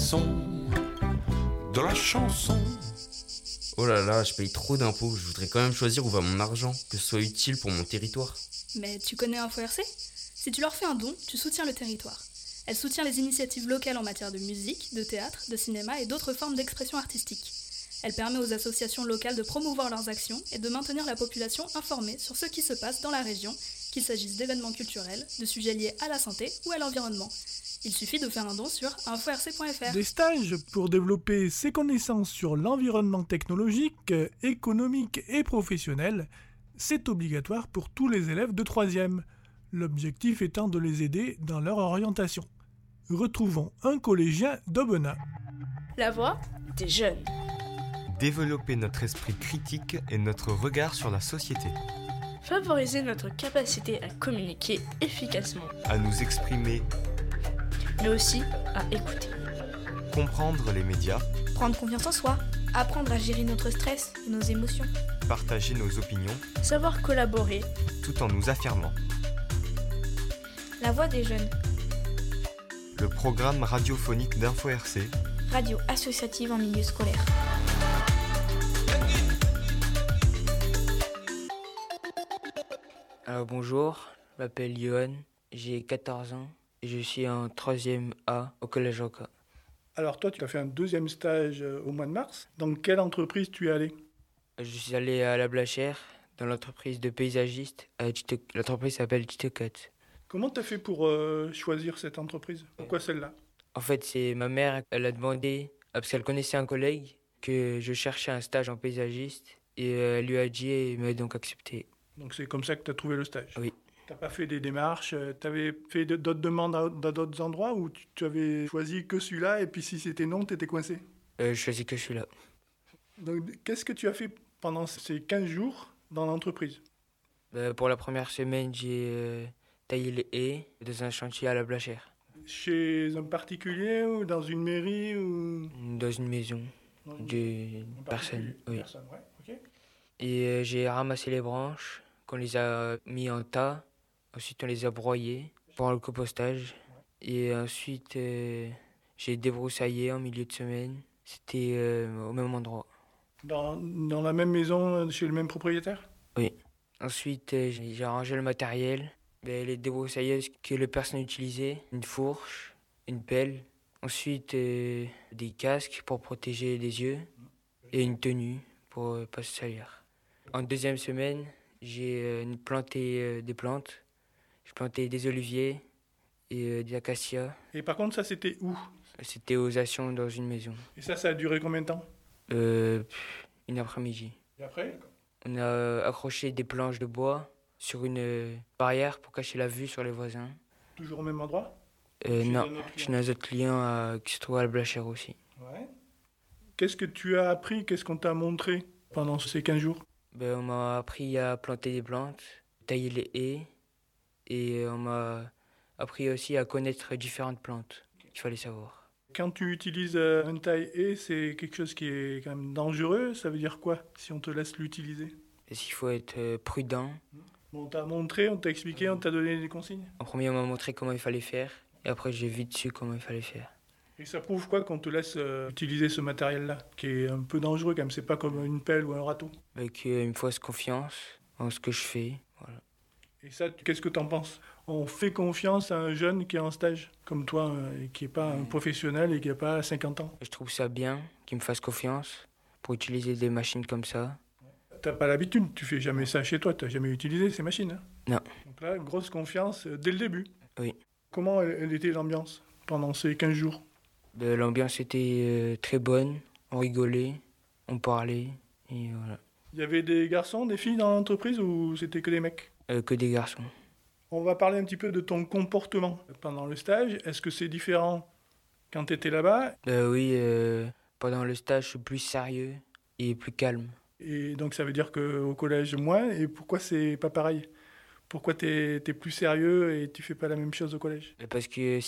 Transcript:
façon de la chanson. Oh là là, je paye trop d'impôts, je voudrais quand même choisir où va mon argent, que ce soit utile pour mon territoire. Mais tu connais Info RC ? Si tu leur fais un don, tu soutiens le territoire. Elle soutient les initiatives locales en matière de musique, de théâtre, de cinéma et d'autres formes d'expression artistique. Elle permet aux associations locales de promouvoir leurs actions et de maintenir la population informée sur ce qui se passe dans la région, qu'il s'agisse d'événements culturels, de sujets liés à la santé ou à l'environnement. Il suffit de faire un don sur inforc.fr. Des stages pour développer ses connaissances sur l'environnement technologique, économique et professionnel, c'est obligatoire pour tous les élèves de 3e. L'objectif étant de les aider dans leur orientation. Retrouvons un collégien d'Aubenas. La voix des jeunes. Développer notre esprit critique et notre regard sur la société. Favoriser notre capacité à communiquer efficacement. À nous exprimer. Mais aussi à écouter. Comprendre les médias. Prendre confiance en soi. Apprendre à gérer notre stress et nos émotions. Partager nos opinions. Savoir collaborer. Tout en nous affirmant. La voix des jeunes. Le programme radiophonique d'Info RC. Radio associative en milieu scolaire. Alors bonjour, je m'appelle Johan, j'ai 14 ans et je suis en 3e A au collège Roca. Alors toi, tu as fait un 2e stage au mois de mars. Dans quelle entreprise tu es allé ? Je suis allé à La Blachère, dans l'entreprise de paysagiste. L'entreprise s'appelle Titocat. Comment tu as fait pour choisir cette entreprise ? Pourquoi celle-là ? En fait, c'est ma mère, elle a demandé, parce qu'elle connaissait un collègue, que je cherchais un stage en paysagiste. Et elle lui a dit et il m'a donc accepté. Donc c'est comme ça que tu as trouvé le stage ? Oui. Tu n'as pas fait des démarches, tu avais fait d'autres demandes dans d'autres endroits ou tu avais choisi que celui-là et puis si c'était non, tu étais coincé ? Je choisis que celui-là. Donc qu'est-ce que tu as fait pendant ces 15 jours dans l'entreprise ? Pour la première semaine, j'ai taillé les haies dans un chantier à La Blachère. Chez un particulier ou dans une mairie ou... Dans une maison d'une personne. Oui. Personne, ouais, ok. Et j'ai ramassé les branches, qu'on les a mis en tas. Ensuite, on les a broyées pour le compostage. Et ensuite, j'ai débroussaillé en milieu de semaine. C'était au même endroit. Dans la même maison, chez le même propriétaire ? Oui. Ensuite, j'ai rangé le matériel. Les débroussailleuses que les personnes utilisaient. Une fourche, une pelle. Ensuite, des casques pour protéger les yeux. Et une tenue pour ne pas se salir. En 2e semaine, j'ai planté des plantes. J'ai planté des oliviers et des acacias. Et par contre, ça, c'était où ? C'était aux Assions dans une maison. Et ça a duré combien de temps ? Une après-midi. Et après ? On a accroché des planches de bois sur une barrière pour cacher la vue sur les voisins. Toujours au même endroit ? Non, chez un autre client qui se trouve à La Blachère aussi. Ouais. Qu'est-ce que tu as appris ? Qu'est-ce qu'on t'a montré pendant ces 15 jours ? On m'a appris à planter des plantes, tailler les haies, et on m'a appris aussi à connaître différentes plantes qu'il fallait savoir. Quand tu utilises un taille-haie, c'est quelque chose qui est quand même dangereux. Ça veut dire quoi, si on te laisse l'utiliser ? Est-ce qu'il faut être prudent ? Bon, on t'a montré, on t'a expliqué, on t'a donné des consignes ? En premier, on m'a montré comment il fallait faire, et après j'ai vu dessus comment il fallait faire. Et ça prouve quoi qu'on te laisse utiliser ce matériel-là, qui est un peu dangereux quand même, c'est pas comme une pelle ou un râteau ? Qu'il me fasse confiance en ce que je fais, voilà. Et ça, qu'est-ce que t'en penses ? On fait confiance à un jeune qui est en stage, comme toi, et qui n'est pas un professionnel et qui n'a pas 50 ans. Je trouve ça bien qu'il me fasse confiance pour utiliser des machines comme ça. T'as pas l'habitude, tu fais jamais ça chez toi, t'as jamais utilisé ces machines, hein ? Non. Donc là, grosse confiance dès le début. Oui. Comment elle était l'ambiance pendant ces 15 jours ? L'ambiance était très bonne, on rigolait, on parlait, et voilà. Il y avait des garçons, des filles dans l'entreprise ou c'était que des mecs ? Que des garçons. On va parler un petit peu de ton comportement pendant le stage. Est-ce que c'est différent quand tu étais là-bas ? Oui, pendant le stage, je suis plus sérieux et plus calme. Et donc ça veut dire qu'au collège, moins. Et pourquoi c'est pas pareil ? Pourquoi t'es plus sérieux et tu fais pas la même chose au collège ? Parce que